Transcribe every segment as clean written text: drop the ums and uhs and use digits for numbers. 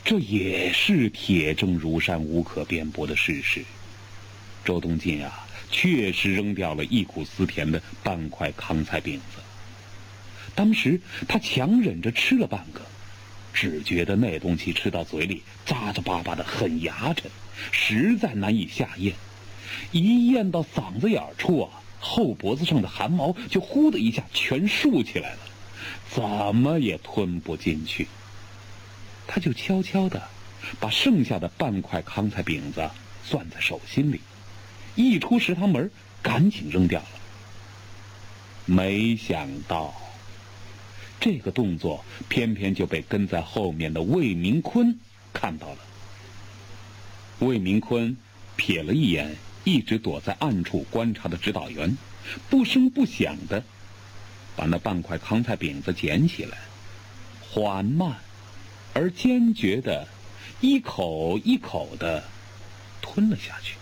这也是铁证如山、无可辩驳的事实。周东进啊，确实扔掉了忆苦思甜的半块糠菜饼子。当时他强忍着吃了半个，只觉得那东西吃到嘴里扎扎巴巴的，很牙碜，实在难以下咽。一咽到嗓子眼处啊，后脖子上的汗毛就呼的一下全竖起来了，怎么也吞不进去。他就悄悄地把剩下的半块糠菜饼子攥在手心里，一出食堂门赶紧扔掉了。没想到这个动作偏偏就被跟在后面的魏明坤看到了。魏明坤瞥了一眼一直躲在暗处观察的指导员，不声不响地把那半块糠菜饼子捡起来，缓慢而坚决地一口一口地吞了下去。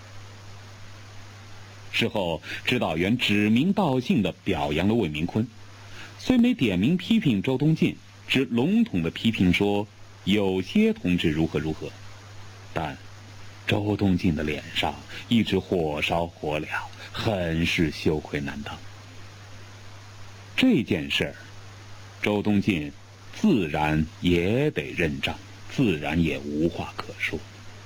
事后指导员指名道姓地表扬了魏明坤，虽没点名批评周东进，只笼统地批评说有些同志如何如何，但周东进的脸上一直火烧火燎，很是羞愧难当。这件事儿，周东进自然也得认账，自然也无话可说。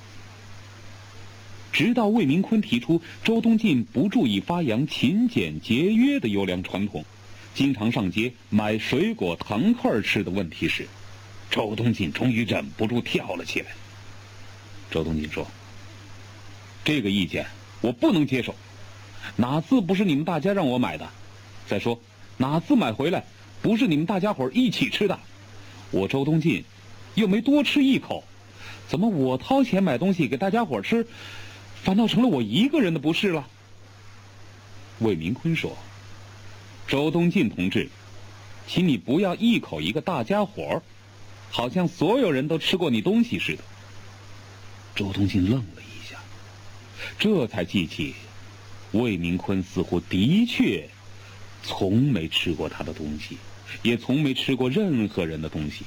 直到魏明坤提出周东进不注意发扬勤俭节约的优良传统，经常上街买水果糖块吃的问题时，周东进终于忍不住跳了起来。周东进说：“这个意见我不能接受，哪次不是你们大家让我买的？再说哪次买回来不是你们大家伙一起吃的？我周东进又没多吃一口，怎么我掏钱买东西给大家伙吃，反倒成了我一个人的不是了？”魏明坤说：“周东进同志，请你不要一口一个大家伙，好像所有人都吃过你东西似的。”周东进愣了一下，这才记起魏明坤似乎的确从没吃过他的东西，也从没吃过任何人的东西。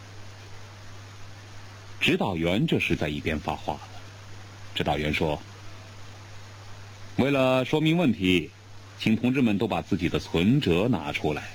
指导员这时在一边发话了。指导员说：“为了说明问题，请同志们都把自己的存折拿出来。”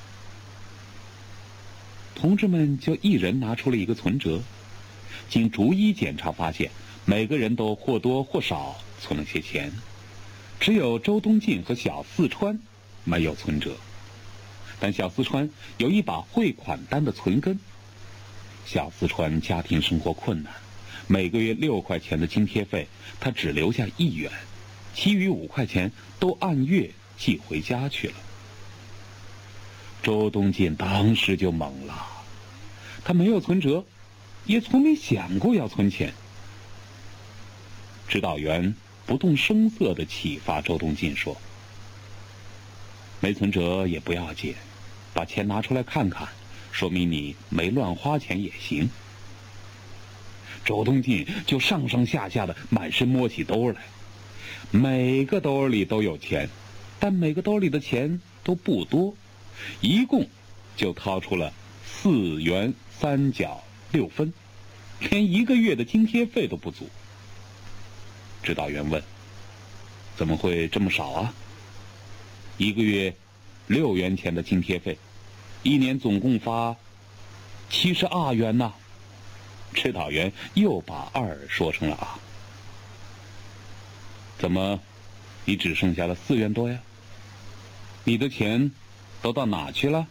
同志们就一人拿出了一个存折，经逐一检查发现，每个人都或多或少存了些钱，只有周东进和小四川没有存折。但小四川有一把汇款单的存根。小四川家庭生活困难，每个月6块钱的津贴费，他只留下1元，其余5块钱都按月寄回家去了。周东进当时就懵了，他没有存折，也从没想过要存钱。指导员不动声色地启发周东进说：“没存折也不要紧，把钱拿出来看看，说明你没乱花钱也行。”周东进就上上下下的满身摸起兜来，每个兜里都有钱，但每个兜里的钱都不多，一共就掏出了4元3角6分，连1个月的津贴费都不足。指导员问：“怎么会这么少啊？1个月6元钱的津贴费，1年总共发72元呐。”指导员又把2说成了啊。怎么你只剩下了4元多呀？你的钱都到哪去了？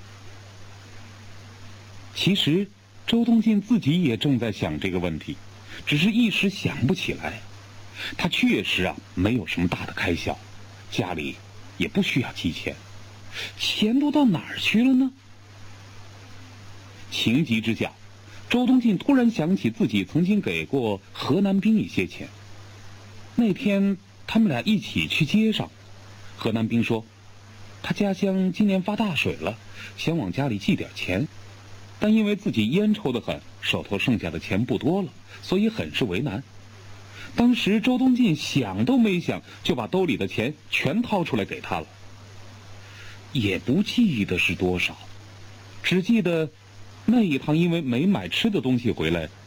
其实周东进自己也正在想这个问题，只是一时想不起来。他确实没有什么大的开销，家里也不需要寄钱，钱都到哪儿去了呢？情急之下，周东进突然想起自己曾经给过何南冰一些钱。那天他们俩一起去街上，何南冰说他家乡今年发大水了，想往家里寄点钱，但因为自己烟抽得很，手头剩下的钱不多了，所以很是为难。当时周东进想都没想，就把兜里的钱全掏出来给他了，也不记得是多少，只记得那一趟因为没买吃的东西回来，